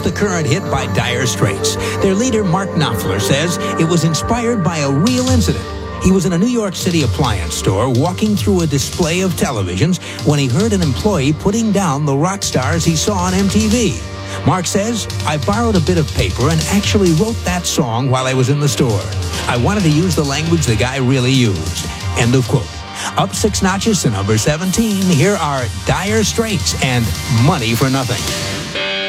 Here's the current hit by Dire Straits. Their leader, Mark Knopfler, says it was inspired by a real incident. He was in a New York City appliance store walking through a display of televisions when he heard an employee putting down the rock stars he saw on MTV. Mark says, I borrowed a bit of paper and actually wrote that song while I was in the store. I wanted to use the language the guy really used. End of quote. Up 6 notches to number 17, here are Dire Straits and Money for Nothing.